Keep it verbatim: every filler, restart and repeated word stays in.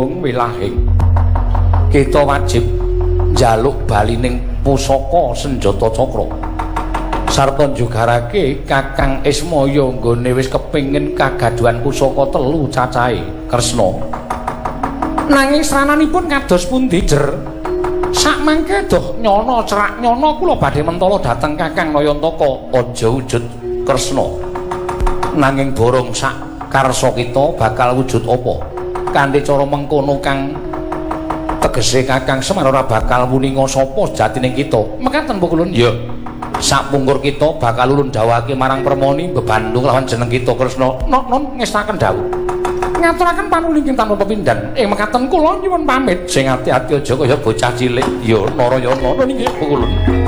mung wilahing kita wajib njaluk balining pusaka senjata cakra sarta njugarake Kakang Ismaya nggone wis kepingin kagaduhan pusaka telu cacahe Kresna nanging srananipun kados pundi jer sakmangke doh nyono cerak nyono kula badhe mentala dhateng Kakang Nayantaka aja wujud Kresna nanging borong sak karsa kita bakal wujud apa kanthi cara mengkono kang tegese Kakang Semar ora bakal wuninga sapa jatining kita mekaten pukulun ya sapungkur kita bakal ulun dawuhake marang Permoni bebandung lawan jeneng kita Kresna non ngestaken dawuh ngaturaken panulingking tanpa pepindhan ing mekaten kula nyuwun pamit sing ati-ati aja kaya bocah cilik ya Narayana nggih pukulun